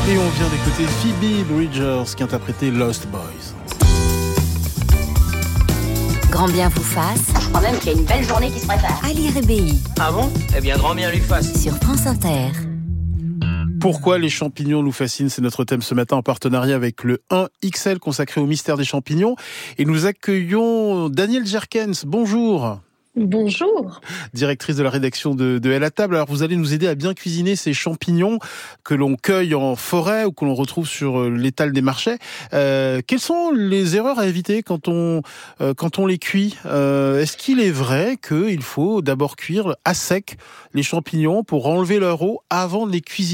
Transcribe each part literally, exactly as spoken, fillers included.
Et on vient d'écouter Phoebe Bridgers qui interprétait Lost Boys. Grand bien vous fasse. Je crois même qu'il y a une belle journée qui se prépare. Ali Rebéi. Ah bon ? Eh bien, grand bien lui fasse. Sur France Inter. Pourquoi les champignons nous fascinent ? C'est notre thème ce matin en partenariat avec le un X L consacré au mystère des champignons. Et nous accueillons Danielle Jerkens. Bonjour. Bonjour. Directrice de la rédaction de, de Elle à table. Alors vous allez nous aider à bien cuisiner ces champignons que l'on cueille en forêt ou que l'on retrouve sur l'étal des marchés. Euh, quelles sont les erreurs à éviter quand on, euh, quand on les cuit ? euh, Est-ce qu'il est vrai qu'il faut d'abord cuire à sec les champignons pour enlever leur eau avant de les cuisiner ?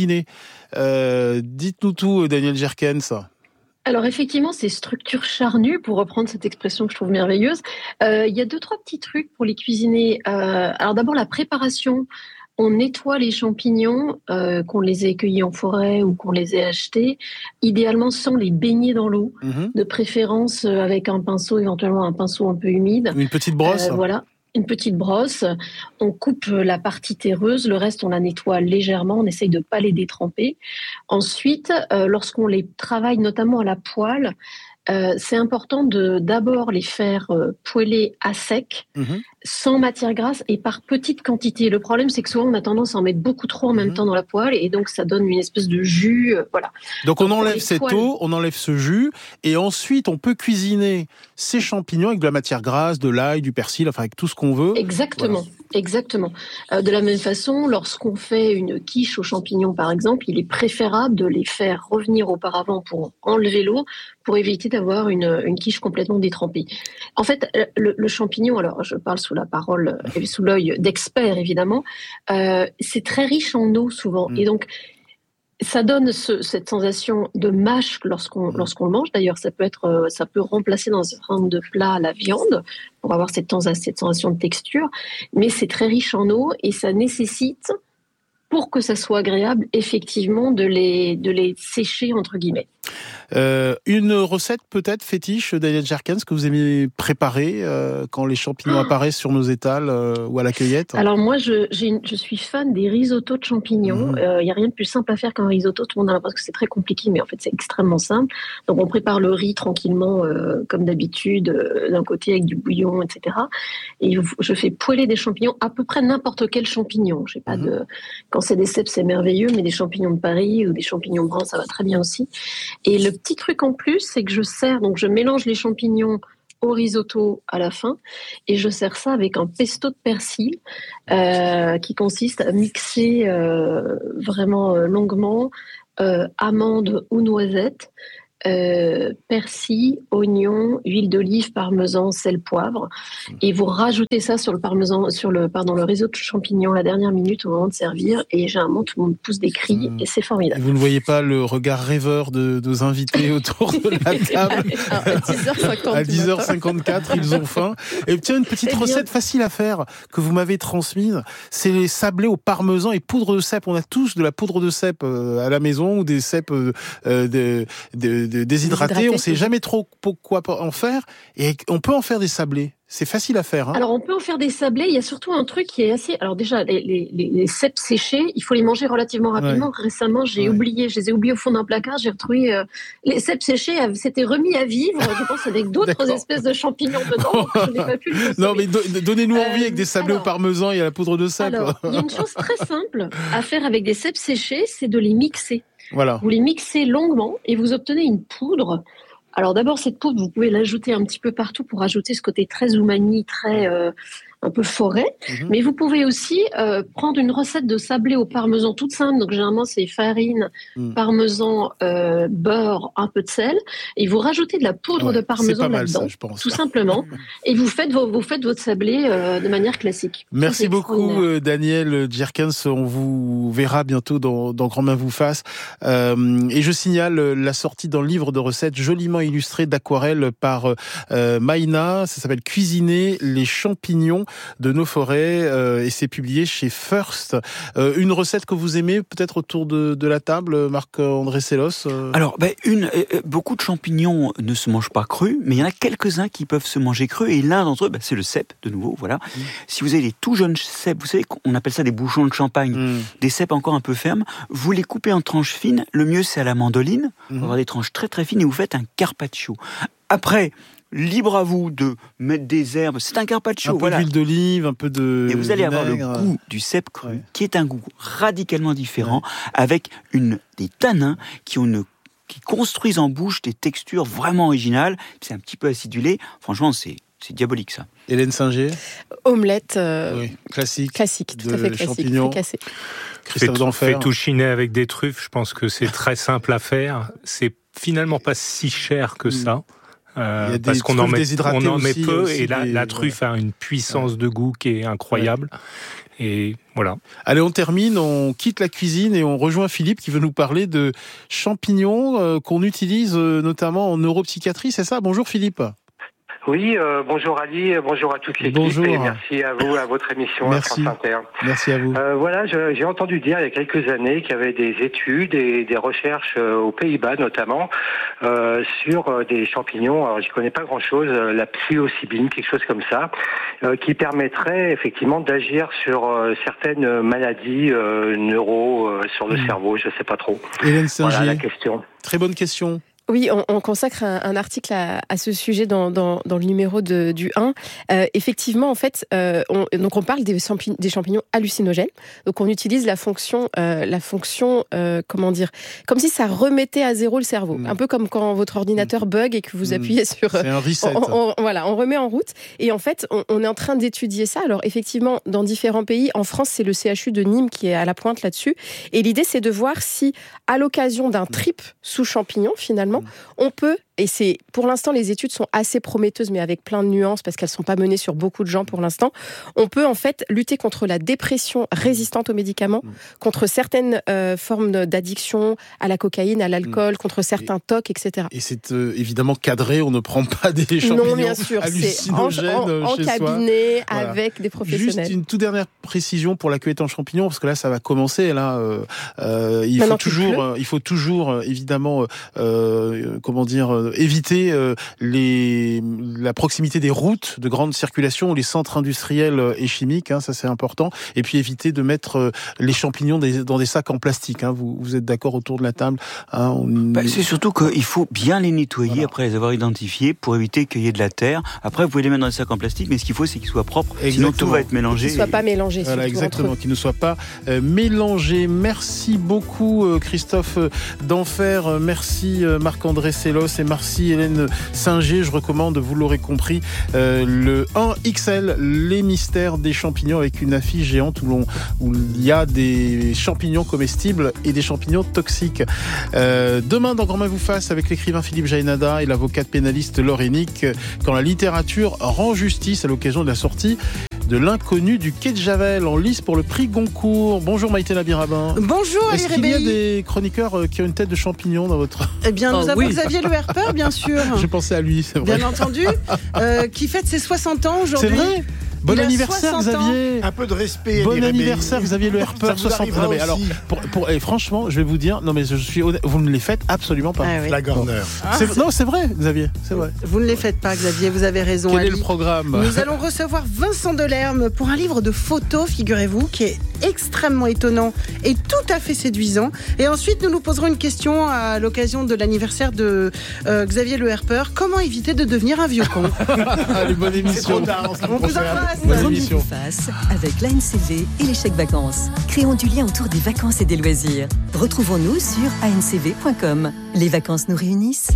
euh, Dites-nous tout, Danielle Jerkens. Alors effectivement, ces structures charnues, pour reprendre cette expression que je trouve merveilleuse, euh, il y a deux, trois petits trucs pour les cuisiner. Euh, alors d'abord, la préparation. On nettoie les champignons, euh, qu'on les ait cueillis en forêt ou qu'on les ait achetés, idéalement sans les baigner dans l'eau, mmh. de préférence avec un pinceau, éventuellement un pinceau un peu humide. Une petite brosse. Euh, voilà. Une petite brosse, on coupe la partie terreuse, le reste on la nettoie légèrement, on essaye de ne pas les détremper. Ensuite, euh, lorsqu'on les travaille notamment à la poêle, euh, c'est important de d'abord les faire euh, poêler à sec, mmh. sans matière grasse et par petite quantité. Le problème, c'est que souvent on a tendance à en mettre beaucoup trop en mmh. même temps dans la poêle et donc ça donne une espèce de jus, euh, voilà. Donc, donc on enlève cette poêles... eau, on enlève ce jus et ensuite on peut cuisiner ces champignons avec de la matière grasse, de l'ail, du persil, enfin avec tout ce qu'on veut. Exactement. Voilà. Exactement. Euh, de la même façon, lorsqu'on fait une quiche aux champignons, par exemple, il est préférable de les faire revenir auparavant pour enlever l'eau, pour éviter d'avoir une, une quiche complètement détrempée. En fait, le, le champignon, alors je parle sous la parole et sous l'œil d'experts évidemment, euh, c'est très riche en eau souvent, mmh. et donc ça donne ce, cette sensation de mâche lorsqu'on, lorsqu'on le mange. D'ailleurs, ça peut être, ça peut remplacer dans un certain nombre de plats la viande pour avoir cette, cette sensation de texture. Mais c'est très riche en eau et ça nécessite, pour que ça soit agréable, effectivement, de les, de les sécher, entre guillemets. Euh, une recette peut-être fétiche, Danielle Jerkens, que vous aimez préparer euh, quand les champignons oh. apparaissent sur nos étals euh, ou à la cueillette ? Alors moi, je, j'ai une, je suis fan des risottos de champignons. Il mmh. euh, n'y a rien de plus simple à faire qu'un risotto. Tout le monde a l'impression que c'est très compliqué, mais en fait, c'est extrêmement simple. Donc, on prépare le riz tranquillement, euh, comme d'habitude, euh, d'un côté avec du bouillon, et cetera. Et je fais poêler des champignons, à peu près n'importe quel champignon. J'ai pas mmh. de... Quand c'est des cèpes, c'est merveilleux, mais des champignons de Paris ou des champignons bruns, ça va très bien aussi. Et le petit truc en plus, c'est que je sers, donc je mélange les champignons au risotto à la fin, et je sers ça avec un pesto de persil euh, qui consiste à mixer euh, vraiment euh, longuement euh, amandes ou noisettes, Euh, persil, oignon, huile d'olive, parmesan, sel, poivre, et vous rajoutez ça sur le parmesan, sur le pardon le risotto de champignons à la dernière minute au moment de servir, et généralement tout le monde pousse des cris mmh. et c'est formidable. Vous ne voyez pas le regard rêveur de, de nos invités autour de la table. Alors, à dix heures cinquante à dix heures cinquante-quatre, ils ont faim. Et tiens, une petite c'est recette bien. Facile à faire que vous m'avez transmise, c'est les sablés au parmesan et poudre de cèpe. On a tous de la poudre de cèpe à la maison ou des cèpes euh, de, de De déshydraté, on ne sait jamais trop quoi en faire, et on peut en faire des sablés. C'est facile à faire. Hein. Alors, on peut en faire des sablés. Il y a surtout un truc qui est assez... Alors déjà, les, les, les cèpes séchés, il faut les manger relativement rapidement. Ouais. Récemment, j'ai ouais. oublié, je les ai oubliés au fond d'un placard. J'ai retrouvé euh, les cèpes séchés, s'étaient remis à vivre, je pense, avec d'autres espèces de champignons dedans. Donc je n'ai pas pu le consommer. Non, mais do- donnez-nous euh, envie avec des sablés alors, au parmesan et à la poudre de cèpe. Alors, il y a une chose très simple à faire avec des cèpes séchés, c'est de les mixer. Voilà. Vous les mixez longuement et vous obtenez une poudre. Alors d'abord, cette poudre, vous pouvez l'ajouter un petit peu partout pour ajouter ce côté très umami, très euh, un peu forêt. Mmh. Mais vous pouvez aussi euh, prendre une recette de sablé au parmesan toute simple. Donc généralement, c'est farine, mmh. parmesan, euh, beurre, un peu de sel. Et vous rajoutez de la poudre ouais, de parmesan là-dedans, ça, je pense. Tout simplement. Et vous faites, vos, vous faites votre sablé euh, de manière classique. Merci ça, beaucoup, euh, Danielle Jerkens. On vous verra bientôt dans, dans Grand Main vous fasse. Euh, et je signale la sortie d'un livre de recettes joliment illustré d'aquarelle par euh, Maïna. Ça s'appelle Cuisiner les champignons. de nos forêts euh, et c'est publié chez First. Euh, une recette que vous aimez peut-être autour de, de la table, Marc-André Sellos euh... Alors, ben, une, euh, beaucoup de champignons ne se mangent pas crus, mais il y en a quelques-uns qui peuvent se manger crus et l'un d'entre eux, ben, c'est le cèpe, de nouveau, voilà. Mmh. Si vous avez les tout jeunes cèpes, vous savez qu'on appelle ça des bouchons de champagne, mmh. des cèpes encore un peu fermes, vous les coupez en tranches fines, le mieux c'est à la mandoline, mmh. on va avoir des tranches très très fines et vous faites un carpaccio. Après, libre à vous de mettre des herbes, c'est un carpaccio. Un peu voilà. d'huile d'olive, un peu de Et vous allez vinaigre. avoir le goût du cèpe cru, ouais. qui est un goût radicalement différent, ouais. avec une, des tanins qui ont une qui construisent en bouche des textures vraiment originales. C'est un petit peu acidulé. Franchement, c'est, c'est diabolique, ça. Hélène Singer. Omelette. Euh, oui, classique. Classique, tout à fait classique. Champignons. Cassé. Christophe Denfer. Fait touchiner avec des truffes, je pense que c'est très simple à faire. C'est finalement pas si cher que ça. Euh, Il y a parce des qu'on en met, on en met aussi, peu aussi et la, des, la truffe ouais. a une puissance ouais. de goût qui est incroyable. Ouais. Et voilà. Allez, on termine, on quitte la cuisine et on rejoint Philippe qui veut nous parler de champignons euh, qu'on utilise euh, notamment en neuropsychiatrie, c'est ça ? Bonjour Philippe. Oui, euh, bonjour Ali, bonjour à toute l'équipe bonjour. Et merci à vous, à votre émission merci. à France Inter. Merci à vous. Euh, voilà, je, j'ai entendu dire il y a quelques années qu'il y avait des études et des recherches euh, aux Pays-Bas notamment euh, sur euh, des champignons, alors j'y connais pas grand-chose, euh, la psilocybine, quelque chose comme ça, euh, qui permettrait effectivement d'agir sur euh, certaines maladies euh, neuro, euh, sur le mmh. cerveau, je sais pas trop. Hélène Singer. Voilà la question. Très bonne question. Oui, on, on consacre un, un article à, à ce sujet dans, dans, dans le numéro de, du un. Euh, effectivement, en fait, euh, on, donc on parle des, champi- des champignons hallucinogènes. Donc on utilise la fonction, euh, la fonction, euh, comment dire, comme si ça remettait à zéro le cerveau. Mmh. Un peu comme quand votre ordinateur bug et que vous appuyez mmh. sur. C'est un reset. On, on, voilà, on remet en route. Et en fait, on, on est en train d'étudier ça. Alors effectivement, dans différents pays, en France, c'est le C H U de Nîmes qui est à la pointe là-dessus. Et l'idée, c'est de voir si, à l'occasion d'un trip sous champignons, finalement, on peut, et c'est pour l'instant les études sont assez prometteuses mais avec plein de nuances parce qu'elles ne sont pas menées sur beaucoup de gens pour l'instant, on peut en fait lutter contre la dépression résistante aux médicaments, contre certaines euh, formes d'addiction à la cocaïne, à l'alcool, contre certains T O C, et cetera. Et c'est euh, évidemment cadré, on ne prend pas des champignons non, bien sûr, hallucinogènes c'est en, en, en chez cabinet soi. avec voilà. des professionnels. Juste une toute dernière précision pour la cueillette en champignons parce que là ça va commencer là. Euh, euh, il, faut toujours, euh, il faut toujours euh, évidemment euh, comment dire, euh, éviter euh, les, la proximité des routes de grande circulation ou les centres industriels et chimiques, hein, ça c'est important. Et puis éviter de mettre euh, les champignons des, dans des sacs en plastique. Hein. Vous, vous êtes d'accord autour de la table hein, on... bah, c'est surtout qu'il faut bien les nettoyer voilà. après les avoir identifiés pour éviter qu'il y ait de la terre. Après, vous pouvez les mettre dans des sacs en plastique, mais ce qu'il faut, c'est qu'ils soient propres. Exactement. Sinon, tout va être mélangé. Qu'ils ne soient pas mélangés. Voilà, exactement, qu'ils ne soient pas euh, mélangés. Merci beaucoup, euh, Christophe Denfer. Merci, euh, Marc-André Sellos et merci Hélène Singer. Je recommande, vous l'aurez compris, euh, le un X L, les mystères des champignons, avec une affiche géante où, l'on, où il y a des champignons comestibles et des champignons toxiques. Euh, demain, dans Grand Main vous fasse, avec l'écrivain Philippe Jaénada et l'avocate pénaliste Laure Hennick, quand la littérature rend justice à l'occasion de la sortie de L'inconnu du quai de Javel en lice pour le prix Goncourt. Bonjour Maïté Labirabin. Bonjour Ali Est-ce qu'il y a Rébéi. des chroniqueurs qui ont une tête de champignon dans votre... Eh bien, nous oh, avons oui. Xavier Le Herper, bien sûr. J'ai pensé à lui, c'est vrai. Bien entendu, euh, qui fête ses soixante ans aujourd'hui. C'est vrai. Bon il anniversaire Xavier. Un peu de respect. Bon anniversaire Xavier Le Herper. soixante ans. Mais alors, pour, pour, et franchement, je vais vous dire, non mais je suis honnête, vous ne les faites absolument pas. Ah, oui. La Gorner. Ah, c'est, non, c'est vrai, Xavier, c'est vrai. Vous ne les faites pas, Xavier. Vous avez raison. Quel Ali. est le programme ? Nous allons recevoir Vincent Delerme pour un livre de photos, figurez-vous, qui est extrêmement étonnant et tout à fait séduisant. Et ensuite, nous nous poserons une question à l'occasion de l'anniversaire de euh, Xavier Le Herper. Comment éviter de devenir un vieux con ? Allez, bonne émission. C'est trop tard. On vous embrasse. Bonne émission. Face avec l'A N C V et les chèques vacances. Créons du lien autour des vacances et des loisirs. Retrouvons-nous sur a n c v point com. Les vacances nous réunissent.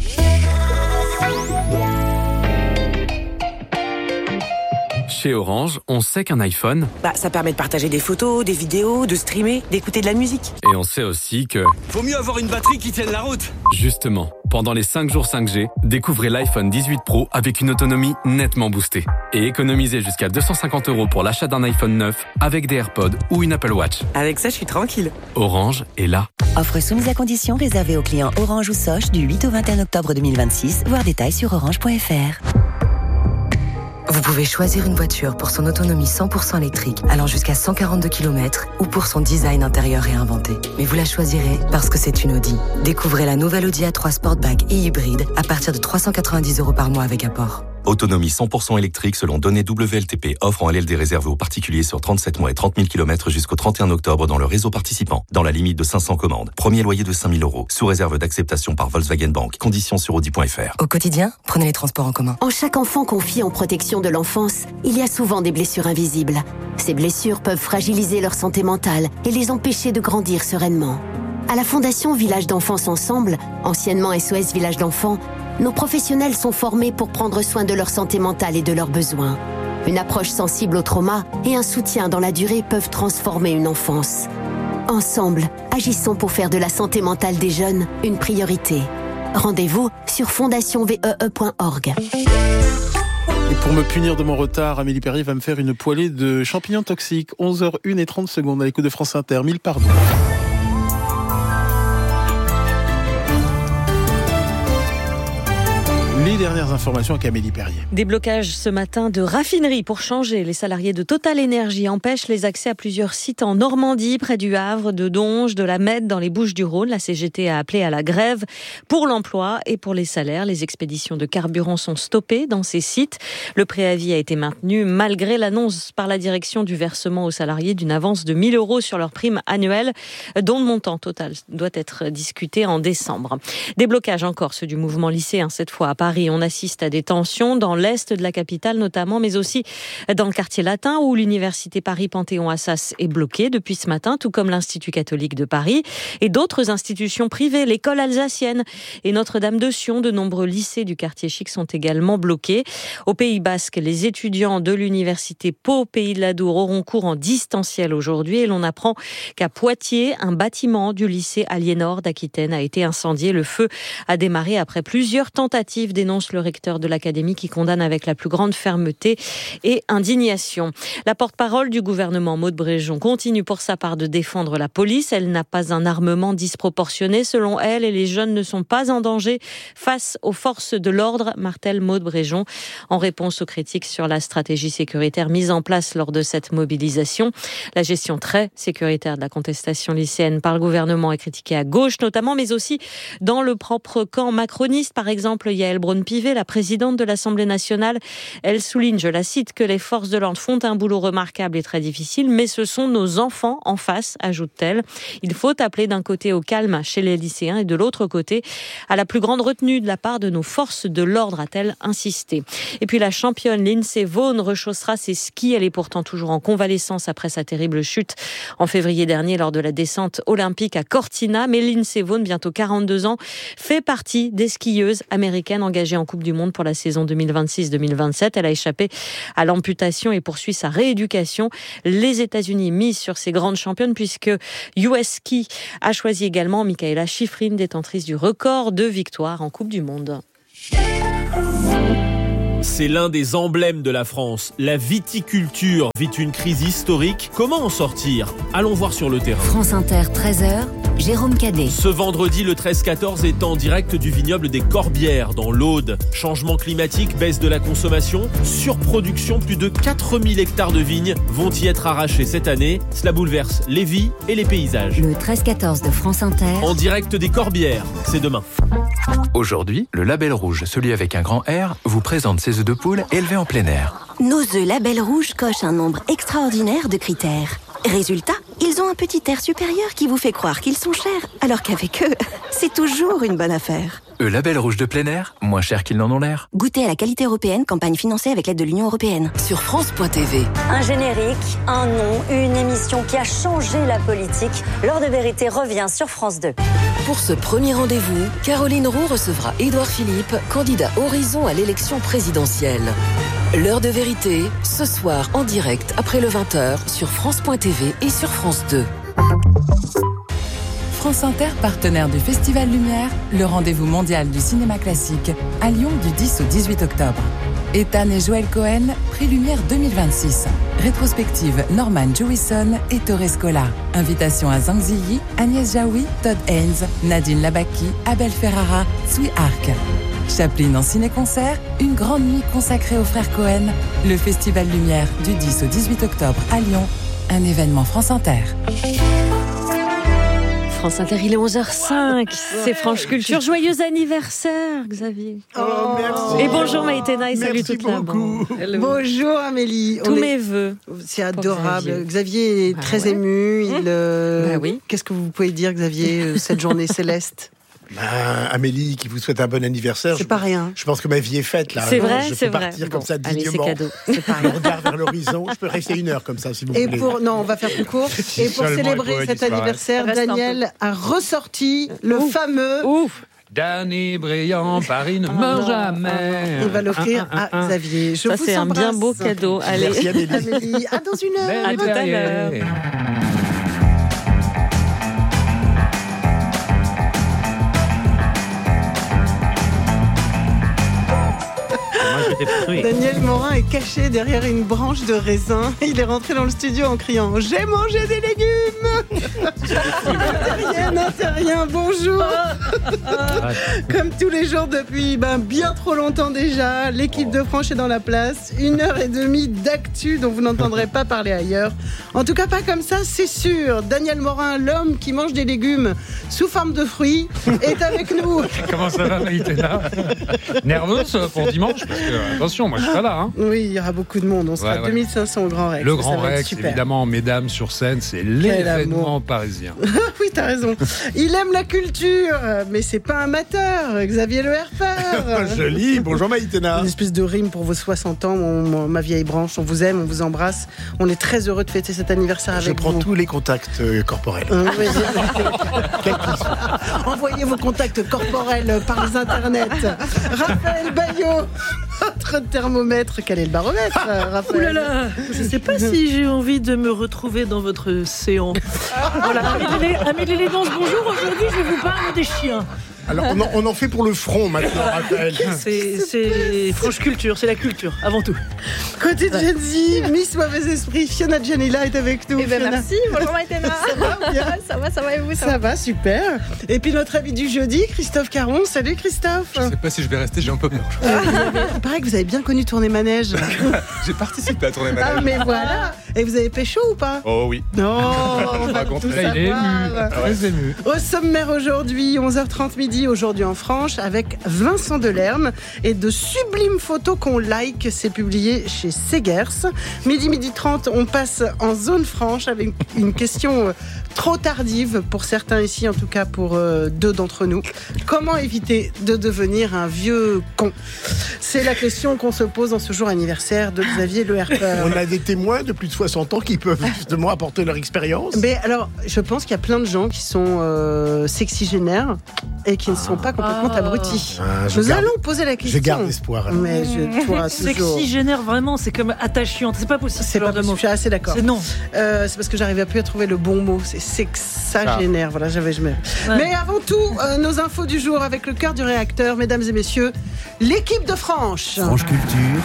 Chez Orange, on sait qu'un iPhone, bah, ça permet de partager des photos, des vidéos, de streamer, d'écouter de la musique. Et on sait aussi que... Vaut mieux avoir une batterie qui tienne la route. Justement, pendant les cinq jours cinq G, découvrez l'iPhone dix-huit Pro avec une autonomie nettement boostée. Et économisez jusqu'à deux cent cinquante euros pour l'achat d'un iPhone neuf avec des AirPods ou une Apple Watch. Avec ça, je suis tranquille. Orange est là. Offre soumise à conditions réservée aux clients Orange ou Soch du huit au vingt et un octobre deux mille vingt-six. Voir détails sur orange point f r. Vous pouvez choisir une voiture pour son autonomie cent pour cent électrique, allant jusqu'à cent quarante-deux kilomètres, ou pour son design intérieur réinventé. Mais vous la choisirez parce que c'est une Audi. Découvrez la nouvelle Audi A trois Sportback et hybride à partir de trois cent quatre-vingt-dix euros par mois avec apport. Autonomie cent pour cent électrique selon données W L T P. Offre en L L D réservée aux particuliers sur trente-sept mois et trente mille kilomètres jusqu'au trente et un octobre dans le réseau participant. Dans la limite de cinq cents commandes. Premier loyer de cinq mille euros. Sous réserve d'acceptation par Volkswagen Bank. Conditions sur audi point f r. Au quotidien, prenez les transports en commun. En chaque enfant confié en protection de l'enfance, il y a souvent des blessures invisibles. Ces blessures peuvent fragiliser leur santé mentale et les empêcher de grandir sereinement. À la Fondation Village d'Enfance Ensemble, anciennement S O S Village d'Enfants, nos professionnels sont formés pour prendre soin de leur santé mentale et de leurs besoins. Une approche sensible au trauma et un soutien dans la durée peuvent transformer une enfance. Ensemble, agissons pour faire de la santé mentale des jeunes une priorité. Rendez-vous sur fondation v e e point org. Et pour me punir de mon retard, Amélie Perrier va me faire une poêlée de champignons toxiques. onze heures une et trente secondes à l'écoute de France Inter. Mille pardons. Les dernières informations avec Amélie Perrier. Des blocages ce matin de raffineries pour changer. Les salariés de Total Énergie empêchent les accès à plusieurs sites en Normandie, près du Havre, de Donge, de la Mède, dans les Bouches-du-Rhône. La C G T a appelé à la grève pour l'emploi et pour les salaires. Les expéditions de carburant sont stoppées dans ces sites. Le préavis a été maintenu malgré l'annonce par la direction du versement aux salariés d'une avance de mille euros sur leur prime annuelle, dont le montant total doit être discuté en décembre. Des blocages encore, ceux du mouvement lycéen, cette fois à Paris. On assiste à des tensions dans l'est de la capitale notamment, mais aussi dans le quartier latin où l'université Paris-Panthéon-Assas est bloquée depuis ce matin, tout comme l'Institut catholique de Paris et d'autres institutions privées, l'école alsacienne et Notre-Dame-de-Sion. De nombreux lycées du quartier chic sont également bloqués. Au Pays Basque, les étudiants de l'université Pau, Pays de l'Adour, auront cours en distanciel aujourd'hui et l'on apprend qu'à Poitiers, un bâtiment du lycée Aliénor d'Aquitaine a été incendié. Le feu a démarré après plusieurs tentatives, dénonce le recteur de l'académie qui condamne avec la plus grande fermeté et indignation. La porte-parole du gouvernement, Maud Bréjon, continue pour sa part de défendre la police. Elle n'a pas un armement disproportionné selon elle et les jeunes ne sont pas en danger face aux forces de l'ordre, martèle Maud Bréjon, en réponse aux critiques sur la stratégie sécuritaire mise en place lors de cette mobilisation. La gestion très sécuritaire de la contestation lycéenne par le gouvernement est critiquée à gauche notamment, mais aussi dans le propre camp macroniste. Par exemple, Yaël Braun-Pivet, la présidente de l'Assemblée nationale, elle souligne, je la cite, que les forces de l'ordre font un boulot remarquable et très difficile, mais ce sont nos enfants en face, ajoute-t-elle. Il faut appeler d'un côté au calme chez les lycéens et de l'autre côté à la plus grande retenue de la part de nos forces de l'ordre, a-t-elle insisté. Et puis la championne Lindsey Vonn rechaussera ses skis. Elle est pourtant toujours en convalescence après sa terrible chute en février dernier lors de la descente olympique à Cortina. Mais Lindsey Vonn, bientôt quarante-deux ans, fait partie des skieuses américaines engagée en Coupe du Monde pour la saison deux mille vingt-six deux mille vingt-sept. Elle a échappé à l'amputation et poursuit sa rééducation. Les États-Unis misent sur ces grandes championnes puisque U S Ski a choisi également Mikaela Shiffrin, détentrice du record de victoires en Coupe du Monde. C'est l'un des emblèmes de la France. La viticulture vit une crise historique. Comment en sortir ? Allons voir sur le terrain. France Inter, treize heures, Jérôme Cadet. Ce vendredi, le treize quatorze est en direct du vignoble des Corbières, dans l'Aude. Changement climatique, baisse de la consommation, surproduction, plus de quatre mille hectares de vignes vont y être arrachés cette année. Cela bouleverse les vies et les paysages. Le treize quatorze de France Inter. En direct des Corbières, c'est demain. Aujourd'hui, le Label Rouge, celui avec un grand R, vous présente ses œufs de poule élevés en plein air. Nos œufs Label Rouge cochent un nombre extraordinaire de critères. Résultat, ils ont un petit air supérieur qui vous fait croire qu'ils sont chers, alors qu'avec eux, c'est toujours une bonne affaire. Eux Label Rouge de plein air, moins cher qu'ils n'en ont l'air. Goûtez à la qualité européenne, campagne financée avec l'aide de l'Union européenne. Sur France point T V. Un générique, un nom, une émission qui a changé la politique. L'heure de vérité revient sur France deux. Pour ce premier rendez-vous, Caroline Roux recevra Édouard Philippe, candidat Horizon à l'élection présidentielle. L'heure de vérité, ce soir en direct après le vingt heures sur France point T V et sur France deux. France Inter, partenaire du Festival Lumière, le rendez-vous mondial du cinéma classique, à Lyon du dix au dix-huit octobre. Ethan et Joël Cohen, prix Lumière deux mille vingt-six. Rétrospective Norman Jewison et Torres Scola. Invitation à Zhang Ziyi, Agnès Jaoui, Todd Haynes, Nadine Labaki, Abel Ferrara, Sui Arc. Chaplin en ciné-concert, une grande nuit consacrée aux frères Cohen. Le Festival Lumière du dix au dix-huit octobre à Lyon. Un événement France Inter. France Inter, il est onze heures cinq. C'est France Culture. Joyeux anniversaire, Xavier. Oh, merci. Et bonjour Maïtena et salut toute la bande. Bonjour Amélie. Tous On mes est... vœux. C'est adorable. Xavier, Xavier est bah très ouais. ému. Il, euh... bah oui. Qu'est-ce que vous pouvez dire, Xavier, cette journée céleste? Ben, Amélie, qui vous souhaite un bon anniversaire. C'est je, pas rien. Je pense que ma vie est faite là. C'est Non, vrai, je c'est peux vrai. partir Bon, comme ça allez, dignement. c'est cadeau. C'est pas Je regarde vers l'horizon. Je peux rester une heure comme ça, si vous Et voulez. pour non, on va faire plus court. Si Et pour seulement célébrer il pouvait cet disparaître. anniversaire, Reste un Daniel a ressorti le fameux. Ouf. Danny brillant, Paris ne meurt jamais. Il va l'offrir Un, un, à un. Xavier. Je Ça, vous c'est un bien embrasse. beau cadeau. Allez. Merci Amélie. Amélie, à dans une heure. À tout à l'heure. Daniel Morin est caché derrière une branche de raisin. Il est rentré dans le studio en criant « J'ai mangé des légumes !» Terrien, Terrien, bonjour. Comme tous les jours depuis ben, bien trop longtemps déjà, l'équipe de France est dans la place. Une heure et demie d'actu dont vous n'entendrez pas parler ailleurs. En tout cas pas comme ça, c'est sûr. Daniel Morin, l'homme qui mange des légumes sous forme de fruits, est avec nous. Comment ça va, Maïtena? Nerveuse pour dimanche? Parce que, attention, moi je serai là. Hein. Oui, il y aura beaucoup de monde. On sera Ouais, ouais. deux mille cinq cents au Grand Rex. Le Ça Grand va être Rex, super. évidemment, mesdames sur scène, c'est l'événement parisien. Oui, t'as raison. Il aime la culture, mais c'est pas un amateur. Xavier Le Herpère. Joli, bonjour Maïtena. Une espèce de rime pour vos soixante ans, mon- mon- ma vieille branche. On vous aime, on vous embrasse. On est très heureux de fêter cet anniversaire avec Je prends vous. tous les contacts euh, corporels. Hum, oui, j'ai- Envoyez vos contacts corporels par les internets. Raphaël Bayot, votre thermomètre. Quel est le baromètre, Raphaël? Ouh là là, je ne sais pas si j'ai envie de me retrouver dans votre séance. Voilà, Amélie, Amélie Lédonce, bonjour. Aujourd'hui, je vous parle des chiens. Alors, on en, on en fait pour le front maintenant, Raphaël. C'est, c'est franche culture, c'est la culture, avant tout. Côté de Gen Z, Miss Mauvais Esprit, Fiona Gianella est avec nous. Eh ben, Fiona. merci, bonjour Maïtena. Ça va bien? Ça va, ça va et vous? Ça va, super. Et puis notre ami du jeudi, Christophe Caron. Salut Christophe. Je sais pas si je vais rester, j'ai un peu peur. Il paraît que vous avez bien connu Tourner Manège. J'ai participé à Tourner Manège. Ah mais voilà. Et vous avez pécho ou pas? Oh oui. Non, Je on va raconte. tout Là, il est savoir. ému, très ému. Au sommaire aujourd'hui, onze heures trente midi, aujourd'hui en France, avec Vincent Delerme et de sublimes photos qu'on like. C'est publié chez Segers. Midi, midi trente, on passe en zone franche avec une question euh, trop tardive pour certains ici, en tout cas pour euh, deux d'entre nous. Comment éviter de devenir un vieux con? C'est la question qu'on se pose en ce jour anniversaire de Xavier Le Herpeur. On a des témoins de plus de soixante ans qui peuvent justement apporter leur expérience. Mais alors, je pense qu'il y a plein de gens qui sont euh, sexygénaires et qui ne sont pas complètement Ah. abrutis. Ah, je Nous garde- allons poser la question. Je garde espoir. Mais je, toi, toujours. Sexy génère vraiment, c'est comme attachante, c'est pas possible. C'est ce genre pas de possible, mot. je suis assez d'accord. C'est non. Euh, c'est parce que j'arrivais plus à trouver le bon mot. C'est sexagénaire. Voilà, j'avais, je me... Ouais. Mais avant tout, euh, nos infos du jour avec le cœur du réacteur, mesdames et messieurs, l'équipe de France. Franche Culture.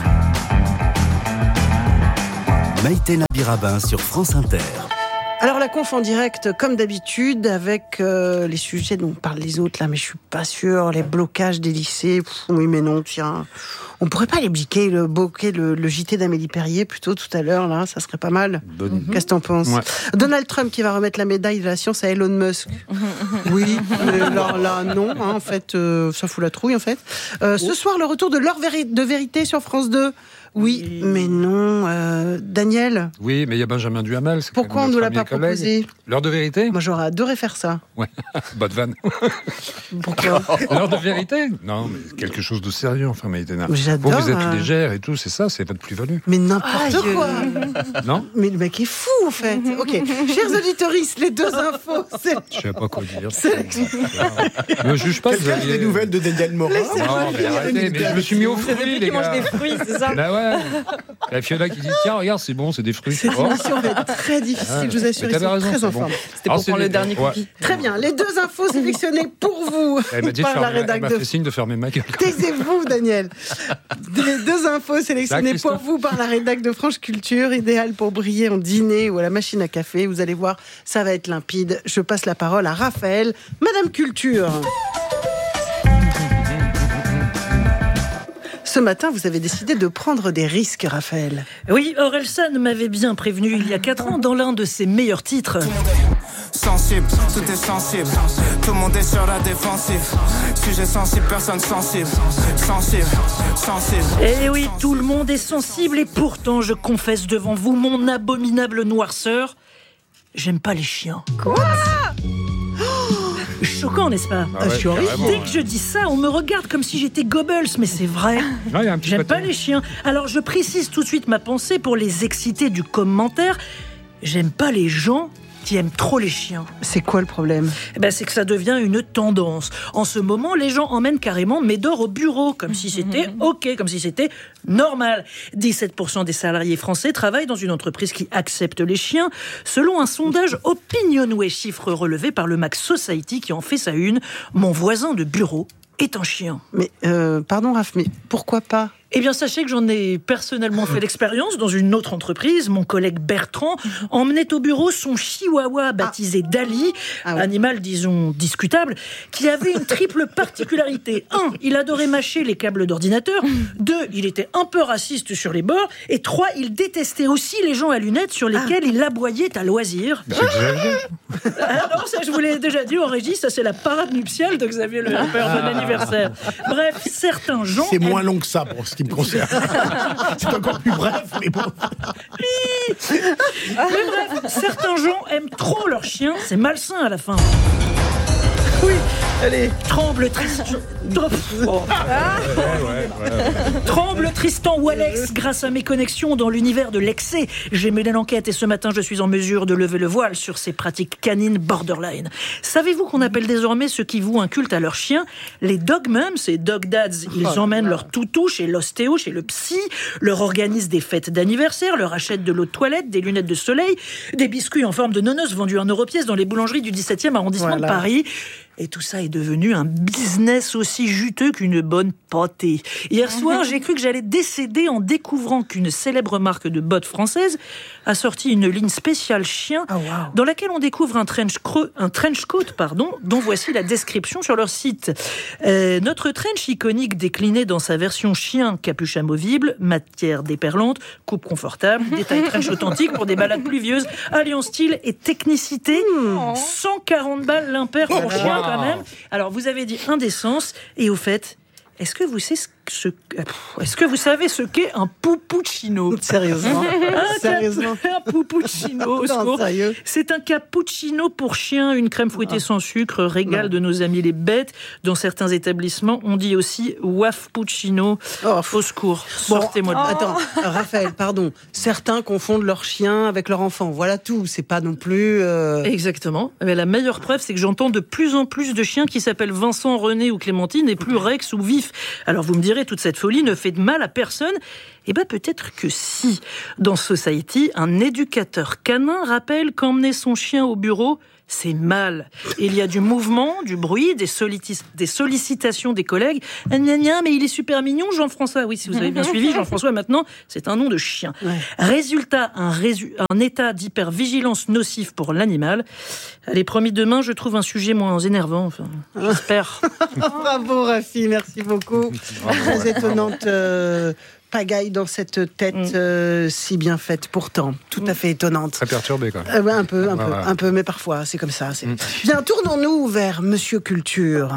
Maïtena Birabin sur France Inter. Alors la conf en direct, comme d'habitude, avec euh, les sujets dont parlent les autres là, mais je suis pas sûre. Les blocages des lycées, pff, oui mais non, tiens. On pourrait pas les bloquer, le, bloquer le, le J T d'Amélie Perrier plutôt tout à l'heure là, ça serait pas mal. Bonne idée. Qu'est-ce que t'en penses? Ouais. Donald Trump qui va remettre la médaille de la science à Elon Musk. Oui, mais là, là non, hein, en fait, euh, ça fout la trouille en fait. Euh, ce soir, le retour de l'heure véri- de vérité sur France deux. Oui, mais non, euh, Daniel. Oui, mais il y a Benjamin Duhamel. c'est Pourquoi quand même on nous l'a notre pas ami et collègue. proposé? L'heure de vérité? Moi, j'aurais adoré faire ça. Ouais, bonne vanne. Pourquoi? L'heure de vérité? Non, mais quelque chose de sérieux, enfin, Maïtena. Mais j'adore, Vous, vous êtes hein. légère et tout, c'est ça, c'est votre plus-value. Mais n'importe Aïe. quoi. Non? Mais le mec est fou, en fait. Ok, chers auditoristes, les deux infos, c'est... Je sais pas quoi dire. C'est- Ne juge pas. Quelqu'un a Xavier. des nouvelles de Daniel Morin? Non, mais arrêtez, mais je me suis mis aux fruits, depuis les qu'il mange gars. des fruits, c'est ça? Bah ouais. La Fiona qui dit tiens, regarde, c'est bon, c'est des fruits. Cette Oh. émission va être très difficile, je vous assure, Mais ils t'avais sont raison, très c'est en bon. forme. C'était pour Ah, c'est prendre le des- dernier ouais. cookie. Très bien, les deux infos sélectionnées pour vous Elle m'a dit de par la fermer, elle rédac m'a de... fait signe de fermer ma gueule. Taisez-vous, Daniel. Les deux infos sélectionnées Ça, pour vous par la rédac de Franche Culture, idéal pour briller en dîner ou à la machine à café. Vous allez voir, ça va être limpide. Je passe la parole à Raphaël, Madame Culture. Ce matin, vous avez décidé de prendre des risques, Raphaël. Oui, Orelsan m'avait bien prévenu il y a quatre ans dans l'un de ses meilleurs titres. Sensible, tout est sensible. Tout le monde est sur la défensive. Sujet sensible, personne sensible. Sensible, sensible. Eh oui, tout le monde est sensible et pourtant je confesse devant vous mon abominable noirceur. J'aime pas les chiens. Quoi ? Choquant, n'est-ce pas ? Ah ouais, Je suis horrifiée. carrément, Dès que je dis ça, on me regarde comme si j'étais Goebbels, mais c'est vrai. Ouais, y a un petit J'aime côté. pas les chiens. Alors je précise tout de suite ma pensée pour les exciter du commentaire. J'aime pas les gens qui aiment trop les chiens. C'est quoi le problème ? Eh ben, c'est que ça devient une tendance. En ce moment, les gens emmènent carrément Médor au bureau, comme si c'était OK, comme si c'était normal. dix-sept pour cent des salariés français travaillent dans une entreprise qui accepte les chiens, selon un sondage Opinionway, chiffre relevé par le Max Society qui en fait sa une. Mon voisin de bureau est un chien. Mais, euh, pardon Raph, mais pourquoi pas ? Eh bien, sachez que j'en ai personnellement fait l'expérience dans une autre entreprise. Mon collègue Bertrand emmenait au bureau son chihuahua baptisé ah. Dali, ah ouais. animal, disons, discutable, qui avait une triple particularité. Un, il adorait mâcher les câbles d'ordinateur. Deux, il était un peu raciste sur les bords. Et trois, il détestait aussi les gens à lunettes sur lesquels ah. il aboyait à loisir. C'est Xavier. Ah non, ça je vous l'ai déjà dit en régie, ça c'est la parade nuptiale de Xavier Le Père. Bon anniversaire. Bref, certains gens... C'est moins long que ça pour ce qui me concerne. C'est encore plus bref, mais bon. Oui. Mais bref, certains gens aiment trop leurs chiens, c'est malsain à la fin. Oui, allez, tremble Tristan. Oh. Ouais, ouais, ouais, ouais. Tremble Tristan Walex grâce à mes connexions dans l'univers de l'excès. J'ai mené l'enquête et ce matin je suis en mesure de lever le voile sur ces pratiques canines borderline. Savez-vous qu'on appelle désormais ceux qui vouent un culte à leurs chiens les dog mums et dog dads? Ils emmènent leur toutou chez l'ostéo, chez le psy, leur organisent des fêtes d'anniversaire, leur achètent de l'eau de toilette, des lunettes de soleil, des biscuits en forme de nonos vendus un euro pièce dans les boulangeries du dix-septième arrondissement voilà. de Paris. Et tout ça est devenu un business aussi juteux qu'une bonne pâtée. Hier soir, j'ai cru que j'allais décéder en découvrant qu'une célèbre marque de bottes française a sorti une ligne spéciale chien oh, wow. dans laquelle on découvre un trench, creux, un trench coat pardon, dont voici la description sur leur site. Euh, notre trench iconique décliné dans sa version chien capuche amovible, matière déperlante, coupe confortable, détail trench authentique pour des balades pluvieuses, alliant style et technicité, mmh. cent quarante balles l'impair pour oh, chien. Wow. Quand même. Alors, vous avez dit indécence, et au fait, est-ce que vous savez ce, ce, est-ce que vous savez ce qu'est un puppuccino ? Sérieusement un, Sérieusement cap, un puppuccino, non, sérieux c'est un cappuccino pour chien, une crème fouettée ah. sans sucre, régal non. de nos amis les bêtes. Dans certains établissements, on dit aussi wafpuccino. Oh. Au secours, sortez-moi bon, de là. Attends, Raphaël, pardon. Certains confondent leur chien avec leur enfant. Voilà tout. C'est pas non plus... Euh... Exactement. Mais la meilleure preuve, c'est que j'entends de plus en plus de chiens qui s'appellent Vincent, René ou Clémentine et plus Rex ou Vif. Alors vous me direz, toute cette folie ne fait de mal à personne. Eh bien peut-être que si. Dans Society, un éducateur canin rappelle qu'emmener son chien au bureau, c'est mal. Il y a du mouvement, du bruit, des, sollici- des sollicitations des collègues. Ah, gna gna, mais il est super mignon, Jean-François. Oui, si vous avez bien suivi, Jean-François, maintenant, c'est un nom de chien. Ouais. Résultat, un, résu- un état d'hypervigilance nocif pour l'animal. Allez, promis, demain, je trouve un sujet moins énervant. Enfin, j'espère. Bravo, Rafi, merci beaucoup. Bravo, très ouais, étonnante... Euh... pagaille dans cette tête mm. euh, si bien faite, pourtant tout mm. à fait étonnante. Très perturbée quand même. Euh, ouais, un peu, un ouais, peu, ouais. un peu, mais parfois c'est comme ça. C'est... Mm. Bien, tournons-nous vers Monsieur Culture.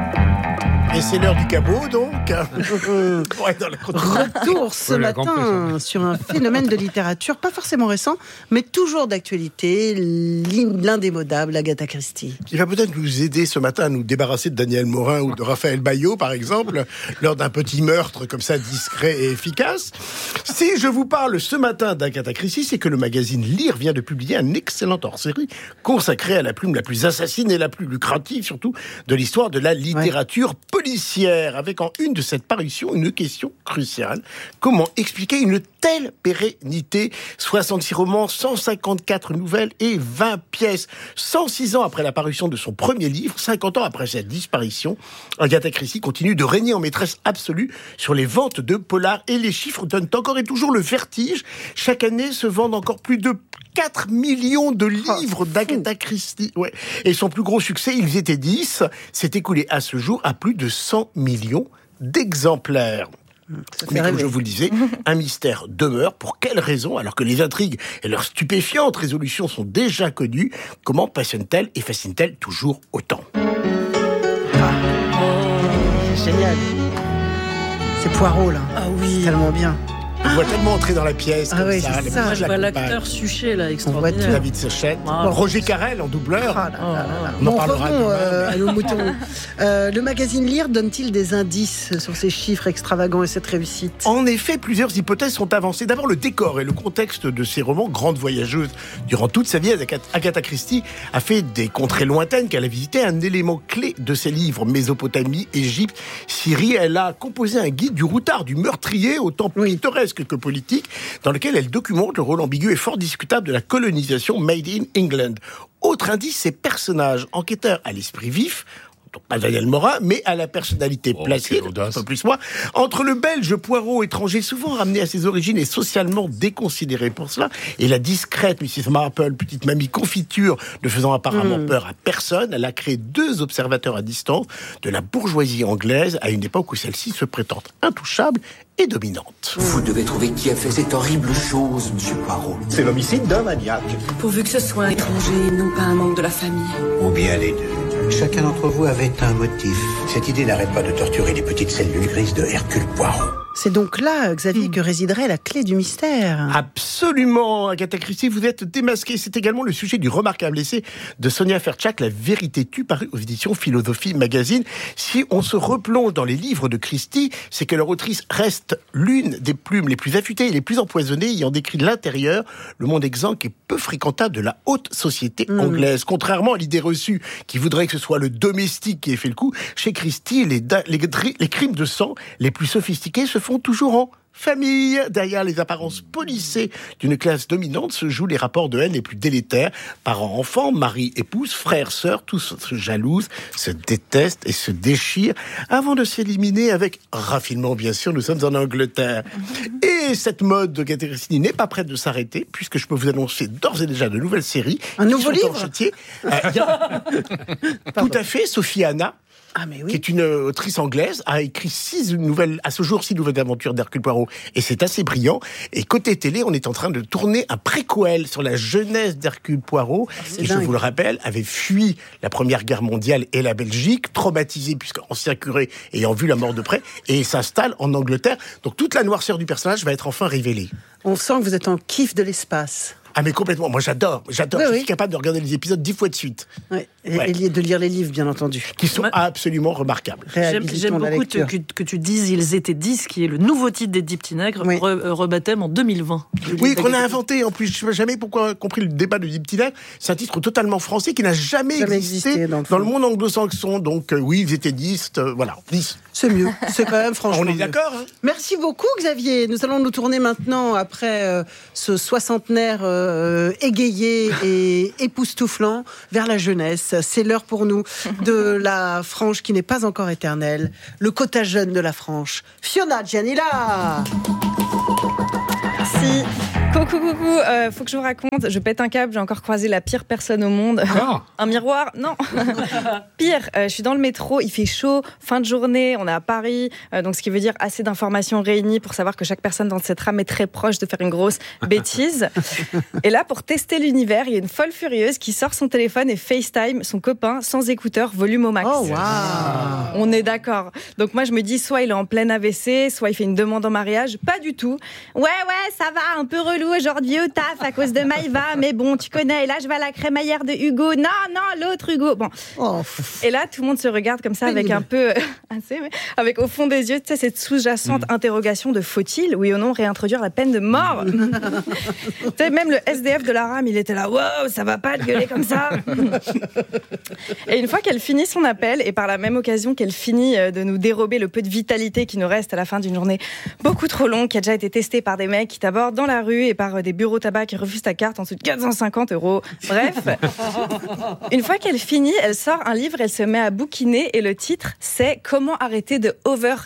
Et c'est l'heure du cabot, donc. Ouais, dans la Retour ce ouais, matin sur un phénomène de littérature, pas forcément récent, mais toujours d'actualité, l'indémodable Agatha Christie. Qui va peut-être nous aider ce matin à nous débarrasser de Daniel Morin ou de Raphaël Baillot, par exemple, lors d'un petit meurtre comme ça, discret et efficace. Si je vous parle ce matin d'Agatha Christie, c'est que le magazine Lire vient de publier un excellent hors-série consacré à la plume la plus assassine et la plus lucrative, surtout, de l'histoire de la littérature ouais. policière, avec en une de cette parution une question cruciale. Comment expliquer une telle pérennité ? soixante-six romans, cent cinquante-quatre nouvelles et vingt pièces. cent six ans après la parution de son premier livre, cinquante ans après sa disparition, Agatha Christie continue de régner en maîtresse absolue sur les ventes de polars et les chiffres donnent encore et toujours le vertige. Chaque année se vendent encore plus de quatre millions de livres d'Agatha Christie. Ouais. Et son plus gros succès, ils étaient dix, s'est écoulé à ce jour à plus de cent millions d'exemplaires. Mais comme je vous le disais, un mystère demeure. Pour quelles raisons, alors que les intrigues et leurs stupéfiantes résolutions sont déjà connues, comment passionnent-elles et fascinent-elles toujours autant? C'est génial. C'est Poirot, là. Ah oui. Tellement bien. On voit tellement entrer dans la pièce. Ah comme oui, ça, c'est les ça. images Je vois l'accompagnent. l'acteur Suchet, là, extraordinaire. David Suchet, Ah. Roger Carrel en doubleur. Ah là là là. On en Bon, parlera revenons, demain. euh, à nos moutons. Euh, le magazine Lire donne-t-il des indices sur ces chiffres extravagants et cette réussite? En effet, plusieurs hypothèses sont avancées. D'abord, le décor et le contexte de ses romans. Grande voyageuse durant toute sa vie, Agatha Christie a fait des contrées lointaines qu'elle a visitées. Un élément clé de ses livres, Mésopotamie, Égypte, Syrie, elle a composé un guide du routard, du meurtrier, autant pittoresque que politique, dans lequel elle documente le rôle ambigu et fort discutable de la colonisation made in England. Autre indice, ces personnages enquêteurs à l'esprit vif, donc pas Daniel Morin, mais à la personnalité Oh, placide, un peu plus moi. Entre le Belge Poirot, étranger souvent ramené à ses origines et socialement déconsidéré pour cela, et la discrète missus Marple, petite mamie confiture, ne faisant apparemment Mm. peur à personne, elle a créé deux observateurs à distance de la bourgeoisie anglaise à une époque où celle-ci se prétend intouchable et dominante. Vous devez trouver qui a fait cette horrible chose, monsieur Poirot. C'est l'homicide d'un maniaque. Pourvu que ce soit un étranger, non pas un membre de la famille. Ou bien les deux. Chacun d'entre vous avait un motif. Cette idée n'arrête pas de torturer les petites cellules grises de Hercule Poirot. C'est donc là, Xavier, que résiderait la clé du mystère. Absolument, Agatha Christie, vous êtes démasquée. C'est également le sujet du remarquable essai de Sonia Ferchak, La vérité tue, paru aux éditions Philosophie Magazine. Si on se replonge dans les livres de Christie, c'est que leur autrice reste l'une des plumes les plus affûtées et les plus empoisonnées, ayant décrit l'intérieur, le monde exsangue et peu fréquentable de la haute société Mmh. anglaise. Contrairement à l'idée reçue qui voudrait que ce soit le domestique qui ait fait le coup, chez Christie, les, da- les, les crimes de sang les plus sophistiqués se font toujours en famille. Derrière les apparences policées d'une classe dominante se jouent les rapports de haine les plus délétères. Parents, enfants, mari, épouse, frères, sœurs, tous se jalousent, se détestent et se déchirent avant de s'éliminer avec raffinement, bien sûr. Nous sommes en Angleterre. Et cette mode de Agatha Christie n'est pas prête de s'arrêter, puisque je peux vous annoncer d'ores et déjà de nouvelles séries. Un qui nouveau sont en livre chantier. Euh, il y a- Tout à fait, Sophie Anna. Ah, mais oui. Qui est une autrice anglaise, a écrit six nouvelles, à ce jour, six nouvelles aventures d'Hercule Poirot. Et c'est assez brillant. Et côté télé, on est en train de tourner un préquel sur la jeunesse d'Hercule Poirot. c'est Et je dingue. vous le rappelle, avait fui la Première Guerre mondiale et la Belgique, traumatisé puisqu'ancien curé ayant vu la mort de près, et s'installe en Angleterre. Donc toute la noirceur du personnage va être enfin révélée. On sent que vous êtes en kiff de l'espace. Ah mais complètement, moi j'adore, j'adore, Oui, je oui. suis capable de regarder les épisodes dix fois de suite. Ouais. Et, Ouais. et de lire les livres, bien entendu. Qui sont absolument remarquables. J'aime, Réhabilitons j'aime la beaucoup te- lecture. que, que tu dises Ils étaient dix, qui est le nouveau titre des Dix Petits Nègres, Oui. re- euh, rebaptême en deux mille vingt. Oui, qu'on a inventé. En plus, je n'ai jamais pourquoi compris le débat de Dix Petits Nègres. C'est un titre totalement français qui n'a jamais, Jamais existé, existé dans dans, le le fond. monde anglo-saxon. Donc, euh, oui, ils étaient dix. euh, voilà, dix. C'est mieux. C'est quand même franchement. On est mieux. d'accord, hein. Merci beaucoup, Xavier. Nous allons nous tourner maintenant, après euh, ce soixantenaire euh, égayé et époustouflant, vers la jeunesse. C'est l'heure pour nous de la frange qui n'est pas encore éternelle, le quota jeune de la frange. Fiona Gianilla. Merci. Coucou, coucou, euh, faut que je vous raconte, je pète un câble, j'ai encore croisé la pire personne au monde. Ah. Un miroir, non. Pire, euh, je suis dans le métro, il fait chaud, fin de journée, on est à Paris, euh, donc ce qui veut dire assez d'informations réunies pour savoir que chaque personne dans cette trame est très proche de faire une grosse bêtise. Et là, pour tester l'univers, il y a une folle furieuse qui sort son téléphone et FaceTime son copain sans écouteur, volume au max. Oh, waouh. On est d'accord. Donc moi, je me dis, soit il est en plein A V C, soit il fait une demande en mariage. Pas du tout. Ouais, ouais, ça va, un peu relou aujourd'hui au taf à cause de Maïva, mais bon, tu connais, là, je vais à la crémaillère de Hugo. Non, non, l'autre Hugo. Bon. Oh. Et là, tout le monde se regarde comme ça avec Pénible. un peu... assez, ouais, avec au fond des yeux, tu sais, cette sous-jacente interrogation de faut-il, oui ou non, réintroduire la peine de mort. Tu sais, même le S D F de la rame, il était là, wow, ça va pas de gueuler comme ça. Et une fois qu'elle finit son appel, et par la même occasion qu'elle finit de nous dérober le peu de vitalité qui nous reste à la fin d'une journée beaucoup trop longue, qui a déjà été testée par des mecs qui t'abordent dans la rue et par des bureaux tabac qui refusent ta carte en dessous de quatre cent cinquante euros. Bref, une fois qu'elle finit, elle sort un livre, elle se met à bouquiner et le titre, c'est « Comment arrêter de overthink ».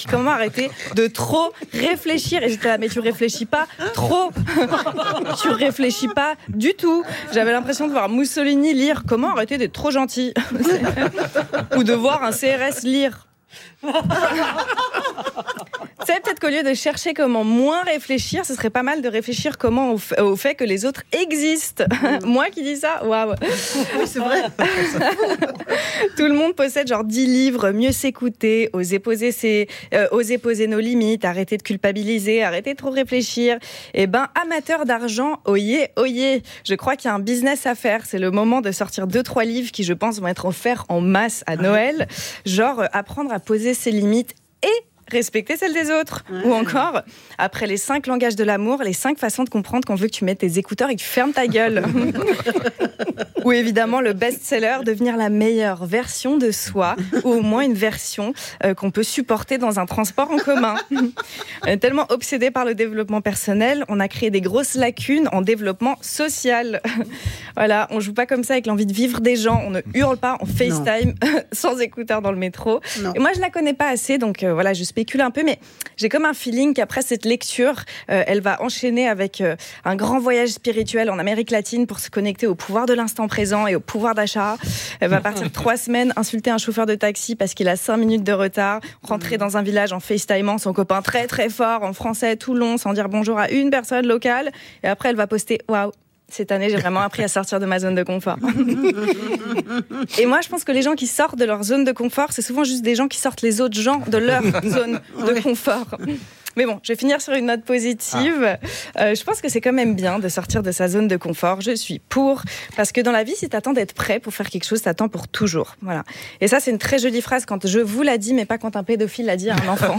Comment arrêter de trop réfléchir. Et j'étais là, mais tu réfléchis pas trop. Tu réfléchis pas du tout. J'avais l'impression de voir Mussolini lire « Comment arrêter d'être trop gentil ». Ou de voir un C R S lire. Tu sais, peut-être qu'au lieu de chercher comment moins réfléchir, ce serait pas mal de réfléchir comment au, f- au fait que les autres existent. Moi qui dis ça, waouh. Oui, c'est vrai. Tout le monde possède genre dix livres, mieux s'écouter, oser poser ses, euh, oser poser nos limites, arrêter de culpabiliser, arrêter de trop réfléchir. Eh ben, amateur d'argent, oyez, oyez. Je crois qu'il y a un business à faire. C'est le moment de sortir deux, trois livres qui, je pense, vont être offerts en masse à Noël. Genre, euh, apprendre à poser ses limites et respecter celles des autres. Ouais. Ou encore, après les cinq langages de l'amour, les cinq façons de comprendre qu'on veut que tu mettes tes écouteurs et que tu fermes ta gueule. Ou évidemment, le best-seller, devenir la meilleure version de soi, ou au moins une version euh, qu'on peut supporter dans un transport en commun. On est tellement obsédé par le développement personnel, on a créé des grosses lacunes en développement social. Voilà, on joue pas comme ça avec l'envie de vivre des gens, on ne hurle pas, on FaceTime sans écouteurs dans le métro. Non. Et moi, je la connais pas assez, donc euh, voilà, je spécule un peu, mais j'ai comme un feeling qu'après cette lecture, euh, elle va enchaîner avec euh, un grand voyage spirituel en Amérique latine pour se connecter au pouvoir de l'instant présent et au pouvoir d'achat. Elle va partir trois semaines, insulter un chauffeur de taxi parce qu'il a cinq minutes de retard, rentrer dans un village en FaceTimant son copain très très fort en français tout long sans dire bonjour à une personne locale. Et après, elle va poster « Waouh !» Cette année, j'ai vraiment appris à sortir de ma zone de confort. Et moi, je pense que les gens qui sortent de leur zone de confort, c'est souvent juste des gens qui sortent les autres gens de leur zone de confort. Mais bon, je vais finir sur une note positive. Ah. Euh, je pense que c'est quand même bien de sortir de sa zone de confort. Je suis pour. Parce que dans la vie, si t'attends d'être prêt pour faire quelque chose, t'attends pour toujours. Voilà. Et ça, c'est une très jolie phrase quand je vous l'a dit, mais pas quand un pédophile l'a dit à un enfant.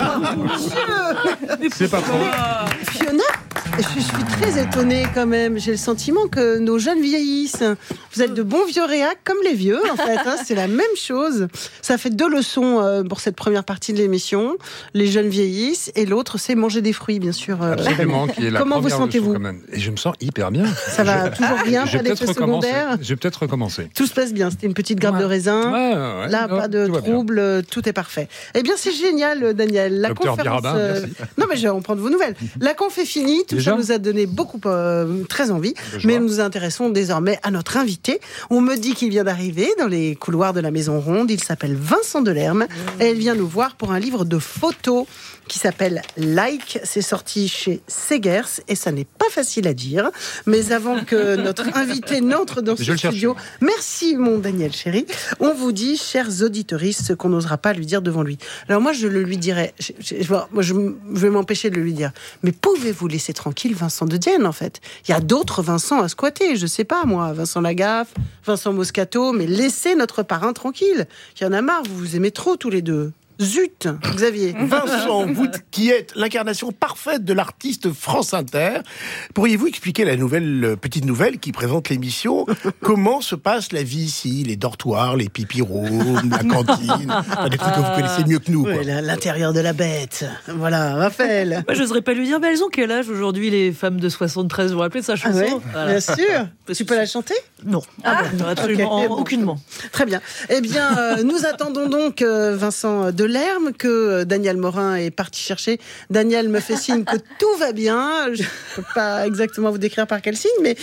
C'est pas faux. Fiona, je suis très étonnée quand même. J'ai le sentiment que nos jeunes vieillissent. Vous êtes de bons vieux réacs comme les vieux, en fait. Hein, c'est la même chose. Ça fait deux leçons euh, pour cette première partie de l'émission. Les jeunes vieillissent et l'autre, c'est manger des fruits, bien sûr. Euh, Absolument, qui est la Comment vous première sentez-vous leçon, quand même. Et je me sens hyper bien. Ça va je... toujours bien, pas d'effet secondaire. Je vais peut-être recommencer. Tout se passe bien. C'était une petite grappe ouais. de raisin. Ouais, ouais, Là, non, pas de trouble. Tout est parfait. Eh bien, c'est génial, Daniel. La Docteur conférence. Birabin, euh... Non, mais je vais en prendre vos nouvelles. La conf est finie. Tout Déjà ça nous a donné beaucoup, euh, très envie. Mais nous nous intéressons désormais à notre invité. On me dit qu'il vient d'arriver dans les couloirs de la Maison Ronde. Il s'appelle Vincent Delerme. Mmh. Et il vient nous voir pour un livre de photos qui s'appelle Like. C'est sorti chez Segers et ça n'est pas facile à dire. Mais avant que notre invité n'entre dans ce studio, merci mon Daniel chéri, on vous dit, chers auditeuristes, ce qu'on n'osera pas lui dire devant lui. Alors moi, je le lui dirais, je, je, je, moi, je vais m'empêcher de le lui dire, mais pouvez-vous laisser tranquille Vincent de Dienne, en fait? Il y a d'autres Vincent à squatter, je sais pas moi, Vincent Lagaffe, Vincent Moscato, mais laissez notre parrain tranquille. Il y en a marre, vous vous aimez trop tous les deux. Zut, Xavier. Vincent, vous qui êtes l'incarnation parfaite de l'artiste France Inter, pourriez-vous expliquer la nouvelle, petite nouvelle qui présente l'émission? Comment se passe la vie ici? Les dortoirs, les pipirooms, la cantine, enfin, des trucs que vous connaissez mieux que nous. Oui, l'intérieur de la bête. Voilà, Raphaël. Moi, j'oserais pas lui dire, mais elles ont quel âge aujourd'hui, les femmes de soixante-treize? Vous vous rappelez de sa chanson? Ah ouais, voilà. Bien sûr. Tu peux la chanter? Non. Ah, ah bon, absolument, okay. Aucunement. Très bien. Eh bien, euh, nous attendons donc euh, Vincent de Delerme, que Daniel Morin est parti chercher. Daniel me fait signe que tout va bien. Je ne peux pas exactement vous décrire par quel signe, mais